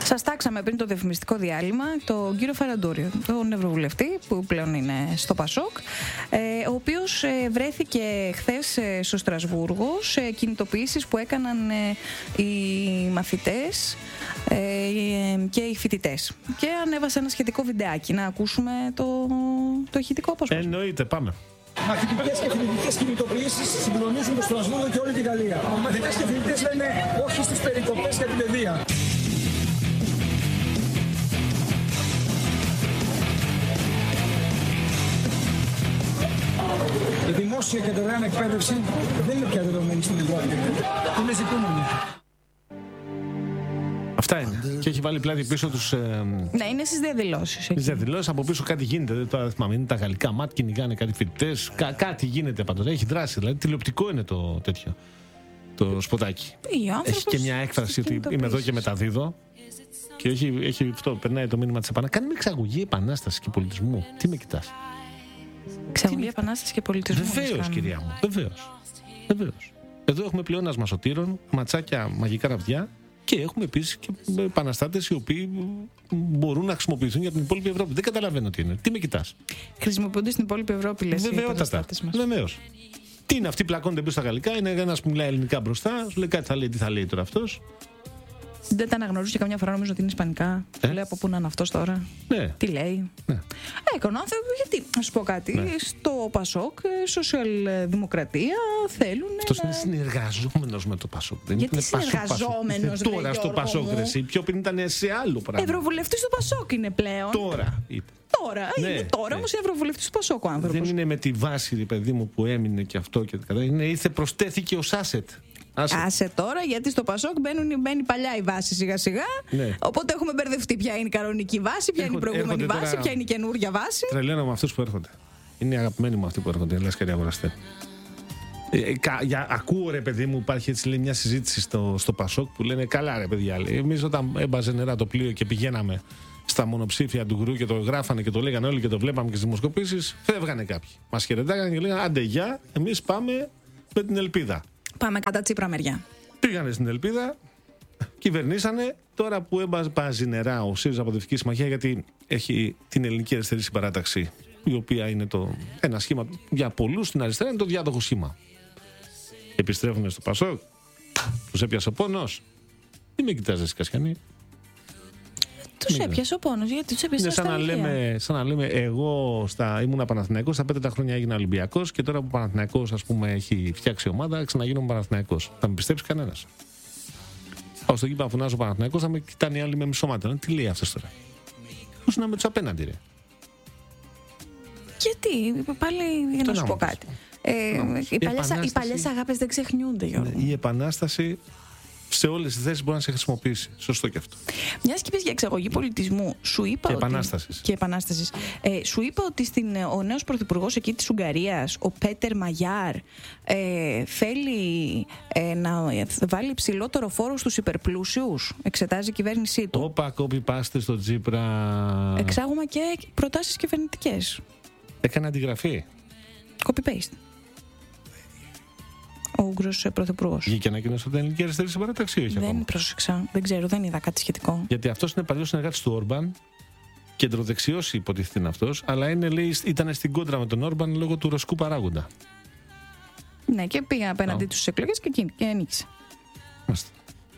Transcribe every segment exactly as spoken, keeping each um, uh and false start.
Σας τάξαμε πριν το διαφημιστικό διάλειμμα τον κύριο Φαραντούριο, τον Ευρωβουλευτή που πλέον είναι στο Πασόκ, ο οποίος βρέθηκε χθες στο Στρασβούργο σε κινητοποιήσεις που έκαναν οι μαθητές και οι φοιτητές. Και ανέβασε ένα σχετικό βιντεάκι. Να ακούσουμε το, το ηχητικό απόσπασμα. Εννοείται, πάμε. Μαθητικές και φοιτητικές κινητοποιήσεις συγκλονίζουν το Στρασβούργο και όλη τη Γαλλία. Οι μαθητές και φοιτητές λένε όχι στις περικοπές και την παιδεία. Η δημόσια και δωρεάν εκπαίδευση δεν είναι πια δεδομένη στην Ευρώπη. Είναι ζητούμενη. Αυτά είναι. Και έχει βάλει πλάτη πίσω τους. Ε... Ναι, είναι στις διαδηλώσεις. Στις διαδηλώσεις από πίσω κάτι γίνεται. Δεν το θυμάμαι. Είναι τα γαλλικά μάτ, κυνηγάνε κάτι φοιτητές. Κα, κάτι γίνεται παντού. Έχει δράση. Δηλαδή τηλεοπτικό είναι το τέτοιο. Το σποτάκι. Έχει και μια έκφραση ότι είμαι εδώ και μεταδίδω. Και έχει, έχει αυτό. Περνάει το μήνυμα της επανάστασης. Κάνει μια εξαγωγή επανάσταση και πολιτισμού. Τι με κοιτάς? Εξαγωγή επανάσταση και πολιτισμού. Βεβαίως, κυρία μου. Βεβαίως. Βεβαίως. Εδώ έχουμε πλεόνασμα σωτήρων, ματσάκια μαγικά ραβδιά. Και έχουμε επίσης και επαναστάτες οι οποίοι μπορούν να χρησιμοποιηθούν για την υπόλοιπη Ευρώπη. Δεν καταλαβαίνω τι είναι. Τι με κοιτάς? Χρησιμοποιούνται στην υπόλοιπη Ευρώπη, λες, οι επαναστάτες μας. Βεβαίως. Τι είναι αυτοί, πλακώνονται πίσω στα γαλλικά. Είναι ένας που μιλάει ελληνικά μπροστά. Σου λέει κάτι, θα λέει, τι θα λέει τώρα αυτός. Δεν τα αναγνωρίζω και καμιά φορά νομίζω ότι είναι ισπανικά. Ε? Λέει από πού να είναι αυτός τώρα. Ναι. Τι λέει. Ναι. Έκανα άνθρωποι, γιατί, να σου πω κάτι, ναι. Στο Πασόκ, σοσιαλδημοκρατία θέλουν. Αυτός να... είναι συνεργαζόμενος με το Πασόκ. Δεν γιατί είναι συνεργαζόμενος, Πασόκ. Τώρα στο Πασόκ, εσύ. Πιο πριν ήταν σε άλλο πράγμα. Ευρωβουλευτής του Πασόκ είναι πλέον. Τώρα είπε. Τώρα, ναι, είναι τώρα, ναι. Όμως Ευρωβουλευτής του Πασόκ ο άνθρωπος. Δεν είναι με τη βάση, παιδί μου, που έμεινε και αυτό και κατά. Είναι, ήρθε, προσθέθηκε ως asset. Άσε. Άσε τώρα, γιατί στο Πασόκ μπαίνουν, μπαίνει παλιά η βάση σιγά σιγά. Ναι. Οπότε έχουμε μπερδευτεί ποια είναι η κανονική βάση, ποια είναι η προηγούμενη βάση, τώρα... ποια είναι η καινούργια βάση. Τρελαίνω με αυτούς που έρχονται. Είναι οι αγαπημένοι μου αυτοί που έρχονται, λες και αγοραστέ. Ε, κα, για, ακούω ρε παιδί μου, υπάρχει έτσι λέει, μια συζήτηση στο, στο Πασόκ που λένε καλά ρε παιδιά. Εμείς όταν έμπαζε νερά το πλοίο και πηγαίναμε στα μονοψήφια του γκρου και το γράφανε και το λέγανε όλοι και το βλέπαμε και στις δημοσκοπήσεις, φεύγανε κάποιοι. Μας χαιρετάγανε και λέγανε άντε γεια, εμείς πάμε με την ελπίδα. Πάμε κατά Τσίπρα μεριά. Πήγανε στην ελπίδα, κυβερνήσανε. Τώρα που έμπαζε νερά ο ΣΥΡΙΖΑ από Δευτική Συμμαχία, γιατί έχει την Ελληνική Αριστερή Συμπαράταξη, η οποία είναι το, ένα σχήμα για πολλούς στην αριστερά, είναι το διάδοχο σχήμα. Επιστρέφουν στο Πασόκ, τους έπιασε ο πόνος. Τι με κοιτάζει, Κασιανή? Τους έπιασε ο πόνος, γιατί τους έπιασε σαν να λέμε, σαν να λέμε, εγώ στα, ήμουν Παναθηναϊκός, στα πέντε τα χρόνια έγινα Ολυμπιακός και τώρα που ο Παναθηναϊκός, ας πούμε, έχει φτιάξει ομάδα, ξαναγίνω Παναθηναϊκός. Θα με πιστέψει κανένας? Πάω στο κήπα να φωνάζω Παναθηναϊκός, θα με κοιτάνε οι άλλοι με μισόματα. Τι λέει αυτός τώρα? Πώς να με τους απέναντι, ρε? Γιατί, πάλι για να σου πω κάτι. Ε, οι, παλιές, οι παλιές αγάπες δεν ξεχνιούνται, Γιώργο. Η επανάσταση σε όλες τις θέσεις μπορεί να σε χρησιμοποιήσει. Σωστό και αυτό. Μιας και πες για εξαγωγή πολιτισμού, σου είπα. Και ότι... επανάστασης. Και επανάστασης. Ε, σου είπα ότι στην, ο νέος πρωθυπουργός εκεί της Ουγγαρίας, ο Πέτερ Μαγιάρ, ε, θέλει ε, να βάλει υψηλότερο φόρο στους υπερπλούσιους. Εξετάζει η κυβέρνησή του. Όπα, κόπι-πάστε στο Τσίπρα. Εξάγουμε και προτάσεις κυβερνητικές. Έκανε αντιγραφή. Copy-paste. Ο Ούγγρος πρωθυπουργός. Βγήκε ανακοίνωση από την Ελληνική Αριστερή Συμπαράταξη, όχι? Δεν ακόμα. πρόσεξα. Δεν ξέρω, δεν είδα κάτι σχετικό. Γιατί αυτός είναι παλιός συνεργάτης του Όρμπαν, κεντροδεξιός υποτίθεται είναι αυτός, αλλά είναι, λέει, ήταν στην κόντρα με τον Όρμπαν λόγω του ρωσικού παράγοντα. Ναι, και πήγα απέναντί oh. του στις εκλογές και, και νίκησε. Μάλιστα.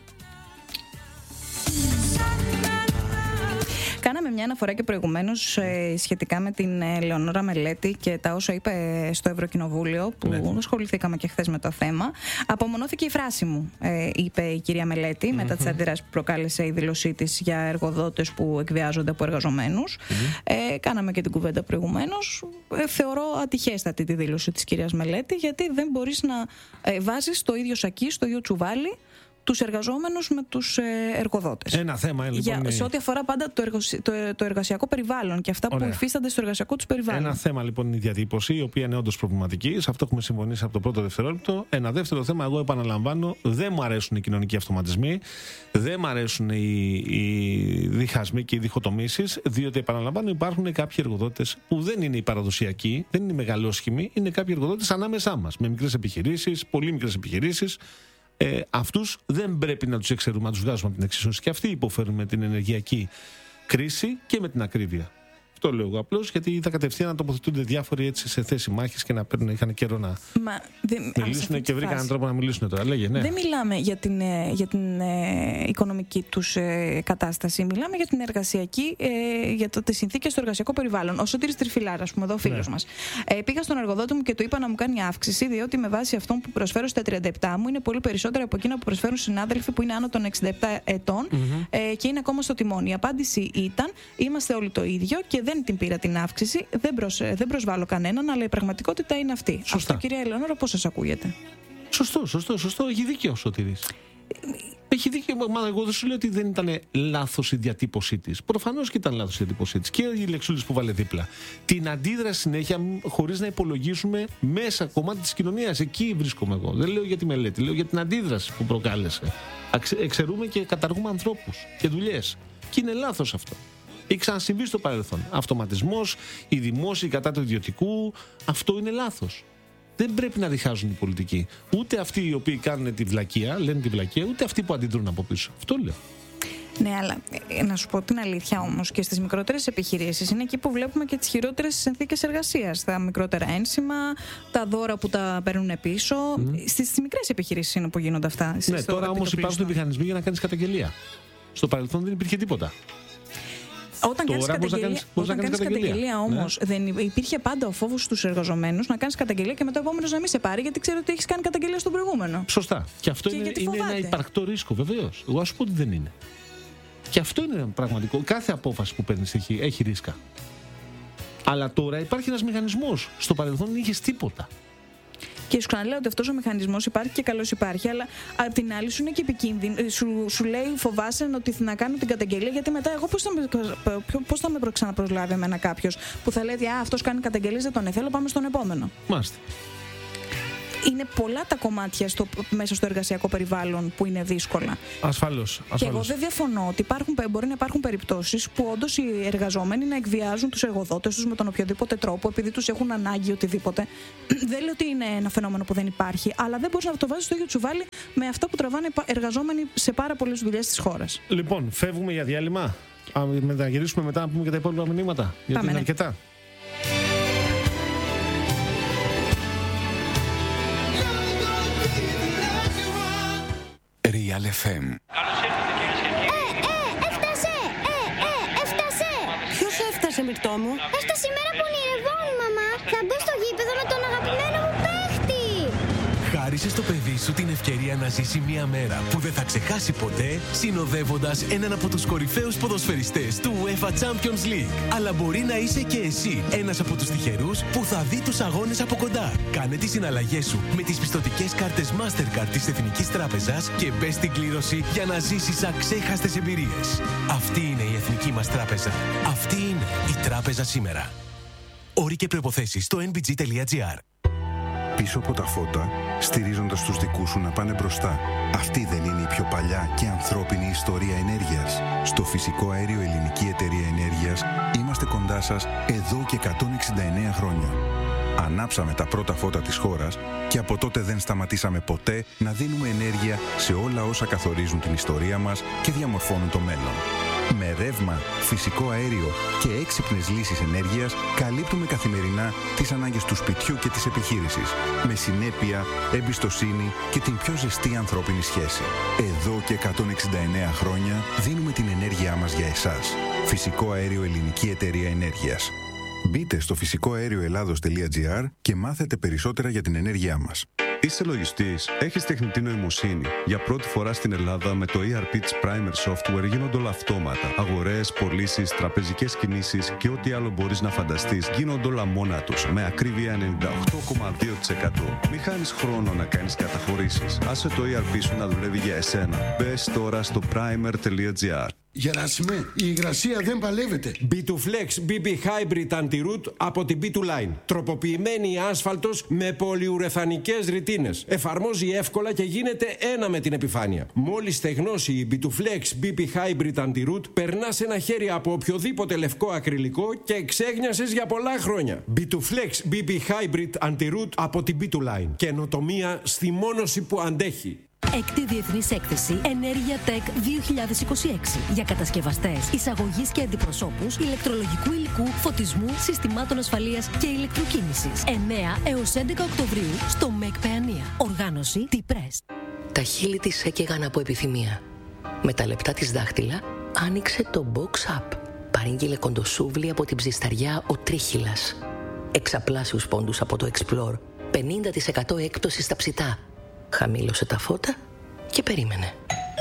Κάναμε μια αναφορά και προηγουμένως ε, σχετικά με την ε, Λεωνόρα Μελέτη και τα όσα είπε στο Ευρωκοινοβούλιο, που ναι. ασχοληθήκαμε και χθες με το θέμα. Απομονώθηκε η φράση μου, ε, είπε η κυρία Μελέτη, mm-hmm. μετά τις αντιδράσεις που προκάλεσε η δήλωσή της για εργοδότες που εκβιάζονται από εργαζομένους. Mm-hmm. Ε, κάναμε και την κουβέντα προηγουμένως. Ε, θεωρώ ατυχέστατη τη δήλωση της κυρίας Μελέτη, γιατί δεν μπορείς να ε, βάζεις στο ίδιο σακί, στο ίδιο τσουβάλι, τους εργαζόμενους με τους ε, εργοδότες. Ένα θέμα, λοιπόν. Για, είναι... Σε ό,τι αφορά πάντα το, εργοσι... το, το εργασιακό περιβάλλον και αυτά Ωραία. που υφίστανται στο εργασιακό τους περιβάλλον. Ένα θέμα λοιπόν είναι η διατύπωση, η οποία είναι όντως προβληματική. Σε αυτό έχουμε συμφωνήσει από το πρώτο δευτερόλεπτο. Ένα δεύτερο θέμα, εγώ επαναλαμβάνω, δεν μου αρέσουν οι κοινωνικοί αυτοματισμοί, δεν μου αρέσουν οι, οι διχασμοί και οι διχοτομήσεις, διότι επαναλαμβάνω, υπάρχουν κάποιοι εργοδότες που δεν είναι οι παραδοσιακοί, δεν είναι οι μεγαλόσχημοι, είναι κάποιοι εργοδότες ανάμεσά μας. Με μικρές επιχειρήσεις, πολύ μικρές επιχειρήσεις. Ε, αυτούς δεν πρέπει να τους εξαιρούμε, να τους βγάζουμε από την εξίσωση. Και αυτοί υποφέρουν με την ενεργειακή κρίση και με την ακρίβεια. Αυτό λέω εγώ απλώς, γιατί είδα κατευθείαν να τοποθετούνται διάφοροι έτσι σε θέση μάχης και να παίρνουν, είχαν καιρό να Μα, δε, μιλήσουν και βρήκαν τρόπο να μιλήσουν τώρα. Λέγε, ναι. Δεν μιλάμε για την, για την ε, οικονομική τους ε, κατάσταση. Μιλάμε για την εργασιακή, ε, για το, τις συνθήκες στο εργασιακό περιβάλλον. Ο Σωτήρης Τριφυλάρα, ας πούμε, εδώ φίλος ναι. μας. Ε, πήγα στον εργοδότη μου και του είπα να μου κάνει αύξηση, διότι με βάση αυτόν που προσφέρω στα τριάντα επτά μου είναι πολύ περισσότερα από εκείνα που προσφέρουν συνάδελφοι που είναι άνω των εξήντα επτά ετών mm-hmm. ε, και είναι ακόμα στο τιμόνι. Η απάντηση ήταν: είμαστε όλοι το ίδιο και δεν την πήρα την αύξηση, δεν, προσ, δεν προσβάλλω κανέναν, αλλά η πραγματικότητα είναι αυτή. Σωστά. Αυτό, κυρία Ελεονόρα, πώς σας ακούγεται? Σωστό, σωστό, σωστό. Έχει δίκιο ο Σωτήρης. Έχει δίκιο. Μα εγώ δεν σου λέω ότι δεν ήταν λάθος η διατύπωσή της. Προφανώς και ήταν λάθος η διατύπωσή της. Και οι λεξούλες που βάλε δίπλα. Την αντίδραση συνέχεια, χωρίς να υπολογίσουμε μέσα κομμάτι της κοινωνίας. Εκεί βρίσκομαι εγώ. Δεν λέω για τη μελέτη, λέω για την αντίδραση που προκάλεσε. Εξαιρούμε και καταργούμε ανθρώπους και δουλειές. Και είναι λάθος αυτό. Έχει ξανασυμβεί στο παρελθόν. Αυτοματισμός, οι δημόσιοι κατά του ιδιωτικού, αυτό είναι λάθος. Δεν πρέπει να διχάζουν οι πολιτικοί. Ούτε αυτοί οι οποίοι κάνουν τη βλακεία, λένε τη βλακεία, ούτε αυτοί που αντιδρούν από πίσω. Αυτό λέω. Ναι, αλλά ε, να σου πω την αλήθεια όμως, και στις μικρότερες επιχειρήσεις είναι εκεί που βλέπουμε και τις χειρότερες συνθήκες εργασίας. Τα μικρότερα ένσημα, τα δώρα που τα παίρνουν πίσω. Mm. Στις, στις μικρές επιχειρήσεις είναι που γίνονται αυτά. Ναι, τώρα όμως υπάρχουν μηχανισμοί για να κάνεις καταγγελία. Στο παρελθόν δεν υπήρχε τίποτα. Όταν κάνεις καταγγελία, κάνεις, όταν κάνεις καταγγελία, καταγγελία όμως, ναι. δεν υπήρχε πάντα ο φόβος στους εργαζομένους να κάνεις καταγγελία και μετά ο επόμενος να μην σε πάρει, γιατί ξέρει ότι έχεις κάνει καταγγελία στον προηγούμενο. Σωστά. Και αυτό και είναι, είναι ένα υπαρκτό ρίσκο, βεβαίως. Εγώ ας πω ότι δεν είναι. Και αυτό είναι πραγματικό. Κάθε απόφαση που παίρνεις έχει, έχει ρίσκα. Αλλά τώρα υπάρχει ένας μηχανισμός. Στο παρελθόν δεν είχες τίποτα. Και σου ξαναλέω ότι αυτός ο μηχανισμός υπάρχει και καλώς υπάρχει, αλλά απ' την άλλη σου είναι και επικίνδυνο. Σου, σου λέει φοβάσαι ότι να κάνω την καταγγελία, γιατί μετά εγώ πώς θα με, πώς θα με ξαναπροσλάβει εμένα κάποιος που θα λέει ότι α, αυτός κάνει καταγγελίες, δεν τον θέλω, πάμε στον επόμενο. Μάλιστα. Είναι πολλά τα κομμάτια στο, μέσα στο εργασιακό περιβάλλον που είναι δύσκολα. Ασφαλώς. Και εγώ δεν διαφωνώ ότι υπάρχουν, μπορεί να υπάρχουν περιπτώσεις που όντως οι εργαζόμενοι να εκβιάζουν τους εργοδότες τους με τον οποιοδήποτε τρόπο, επειδή τους έχουν ανάγκη οτιδήποτε. Δεν λέω ότι είναι ένα φαινόμενο που δεν υπάρχει, αλλά δεν μπορείς να το βάζεις στο ίδιο τσουβάλι με αυτά που τραβάνε εργαζόμενοι σε πάρα πολλές δουλειές της χώρας. Λοιπόν, φεύγουμε για διάλειμμα. Α, μεταγυρίσουμε μετά να πούμε και τα υπόλοιπα μηνύματα. Γιατί είναι αρκετά. Real εφ εμ. Ε, ε, έφτασε! Ε, ε, έφτασε! Ποιος έφτασε, Μυρτώ μου? Έφτασε η μέρα που ονειρευόμουν, μαμά. Θα μπω στο γήπεδο με τον αγαπημένο μου παίχτη. Χάρισε στο παιδί σου την ευκαιρία να ζήσει μια μέρα που δεν θα ξεχάσει ποτέ, συνοδεύοντας έναν από τους κορυφαίους ποδοσφαιριστές του UEFA Champions League. Αλλά μπορεί να είσαι και εσύ ένας από τους τυχερούς που θα δει τους αγώνες από κοντά. Κάνε τις συναλλαγές σου με τις πιστωτικές κάρτες Mastercard της Εθνικής Τράπεζας και μπες στην κλήρωση για να ζήσεις αξέχαστες εμπειρίες. Αυτή είναι η Εθνική μας Τράπεζα. Αυτή είναι η Τράπεζα σήμερα. Όροι και προϋποθέσεις στο εν μπι τζι τελεία τζι άρ. Πίσω από τα φώτα, στηρίζοντας τους δικούς σου να πάνε μπροστά. Αυτή δεν είναι η πιο παλιά και ανθρώπινη ιστορία ενέργειας? Στο Φυσικό Αέριο Ελληνική Εταιρεία Ενέργειας είμαστε κοντά σας εδώ και εκατόν εξήντα εννέα χρόνια. Ανάψαμε τα πρώτα φώτα της χώρας και από τότε δεν σταματήσαμε ποτέ να δίνουμε ενέργεια σε όλα όσα καθορίζουν την ιστορία μας και διαμορφώνουν το μέλλον. Με ρεύμα, φυσικό αέριο και έξυπνες λύσεις ενέργειας καλύπτουμε καθημερινά τις ανάγκες του σπιτιού και της επιχείρησης. Με συνέπεια, εμπιστοσύνη και την πιο ζεστή ανθρώπινη σχέση. Εδώ και εκατόν εξήντα εννέα χρόνια δίνουμε την ενέργειά μας για εσάς. Φυσικό Αέριο Ελληνική Εταιρεία Ενέργειας. Μπείτε στο φυσικό αέριο ελλάδος τελεία τζι άρ και μάθετε περισσότερα για την ενέργειά μας. Είσαι λογιστής, έχεις τεχνητή νοημοσύνη. Για πρώτη φορά στην Ελλάδα με το ι αρ πι της Primer Software γίνονται όλα αυτόματα. Αγορές, πωλήσεις, τραπεζικές κινήσεις και ό,τι άλλο μπορείς να φανταστείς γίνονται όλα μόνα τους, με ακρίβεια ενενήντα οκτώ κόμμα δύο τοις εκατό. Μην χάνεις χρόνο να κάνεις καταχωρήσεις. Άσε το ι αρ πι σου να δουλεύει για εσένα. Μπες τώρα στο primer τελεία τζι άρ. Γεράσιμε, η υγρασία δεν παλεύεται. μπι τού Flex μπι πι Hybrid Anti-Root από την μπι τού Line. Τροποποιημένη άσφαλτος με πολυουρεθανικές ρητίνες. Εφαρμόζει εύκολα και γίνεται ένα με την επιφάνεια. Μόλις στεγνώσει η μπι τού Flex μπι πι Hybrid Anti-Root, περνάς ένα χέρι από οποιοδήποτε λευκό ακριλικό και ξέγνιασες για πολλά χρόνια. μπι τού Flex μπι πι Hybrid Anti-Root από την μπι τού Line. Καινοτομία στη μόνωση που αντέχει. Έκτη Διεθνής Έκθεση Ενέργεια Tech δύο χιλιάδες είκοσι έξι για κατασκευαστές, εισαγωγής και αντιπροσώπους ηλεκτρολογικού υλικού, φωτισμού, συστημάτων ασφαλείας και ηλεκτροκίνησης. εννέα έως έντεκα Οκτωβρίου στο ΜΕΚ Παιανία. Οργάνωση T-Press. Τα χείλη της έκαιγαν από επιθυμία. Με τα λεπτά της δάχτυλα άνοιξε το Box Up. Παρήγγειλε κοντοσούβλι από την ψισταριά ο Τρίχυλας. Εξαπλάσιους πόντους από το Explore. πενήντα τοις εκατό έκπτωση στα ψητά. Χαμήλωσε τα φώτα και περίμενε.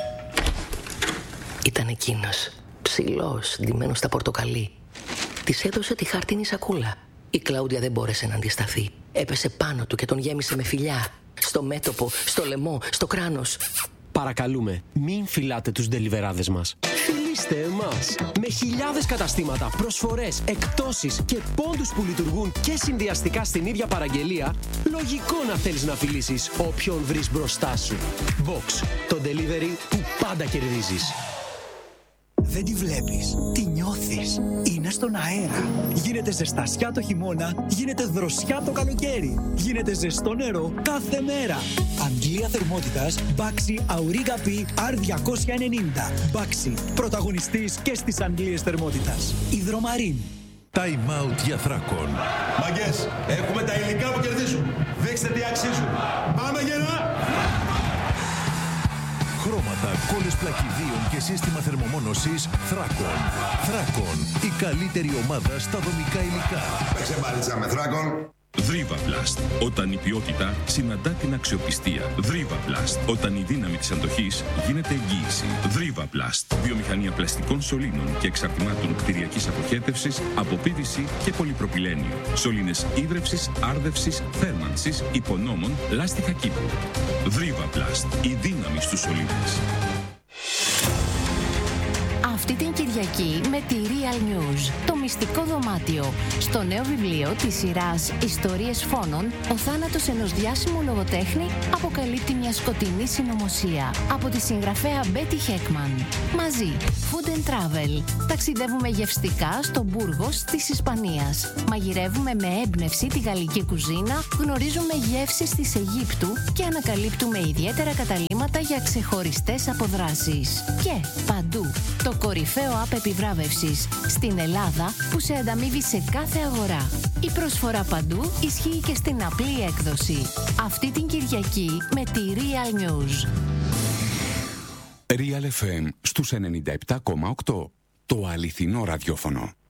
Ήταν εκείνος, ψηλός, ντυμένος στα πορτοκαλί. Της έδωσε τη χάρτινη σακούλα. Η Κλάουδια δεν μπόρεσε να αντισταθεί. Έπεσε πάνω του και τον γέμισε με φιλιά. Στο μέτωπο, στο λαιμό, στο κράνος. Παρακαλούμε, μην φυλάτε τους ντελιβεράδες μας. Φιλήστε εμάς. Με χιλιάδες καταστήματα, προσφορές, εκπτώσεις και πόντους που λειτουργούν και συνδυαστικά στην ίδια παραγγελία, λογικό να θέλεις να φιλήσεις όποιον βρεις μπροστά σου. Box, το delivery που πάντα κερδίζεις. Δεν τη βλέπεις, τη νιώθεις. Είναι στον αέρα. Γίνεται ζεστασιά το χειμώνα, γίνεται δροσιά το καλοκαίρι. Γίνεται ζεστό νερό κάθε μέρα. Αντλία θερμότητας Baxi Auriga P αρ διακόσια ενενήντα. Baxi, πρωταγωνιστής και στις αντλίες θερμότητας. Υδρομαρίν. Time out για Θράκον. Μαγκές, έχουμε τα υλικά που κερδίζουν. Δείξτε τι αξίζουν. Πάμε γερά! Χρώματα, κόλλες πλακιδίων και σύστημα θερμομόνωσης Θράκον. Θράκον, η καλύτερη ομάδα στα δομικά υλικά. Παίξε μπαλίτσα με Θράκον. Δρίβαπλαστ. Όταν η ποιότητα συναντά την αξιοπιστία. Δρίβαπλαστ. Όταν η δύναμη της αντοχής γίνεται εγγύηση. Δρίβαπλαστ. Βιομηχανία πλαστικών σωλήνων και εξαρτημάτων κτηριακής αποχέτευσης από πι βι σι και πολυπροπυλένιο. Σωλήνες ίδρευσης, άρδευσης, θέρμανσης, υπονόμων, λάστιχα κήπου. Δρίβαπλαστ. Η δύναμη στους σωλήνες. Αυτή την Κυριακή με τη Real News, το μυστικό δωμάτιο. Στο νέο βιβλίο της σειράς «Ιστορίες φόνων», ο θάνατος ενός διάσημου λογοτέχνη αποκαλύπτει μια σκοτεινή συνωμοσία. Από τη συγγραφέα Μπέτι Χέκμαν. Μαζί, Food and Travel. Ταξιδεύουμε γευστικά στο Μπούργος της Ισπανίας. Μαγειρεύουμε με έμπνευση τη γαλλική κουζίνα, γνωρίζουμε γεύσεις της Αιγύπτου και ανακαλύπτουμε ιδιαίτερα καταλύματα για ξεχωριστές αποδράσεις. Και παντού, το κορυφαίο app επιβράβευσης στην Ελλάδα που σε ανταμείβει σε κάθε αγορά. Η προσφορά παντού ισχύει και στην απλή έκδοση. Αυτή την Κυριακή με τη Real News. Real εφ εμ στους ενενήντα επτά κόμμα οκτώ. Το αληθινό ραδιόφωνο.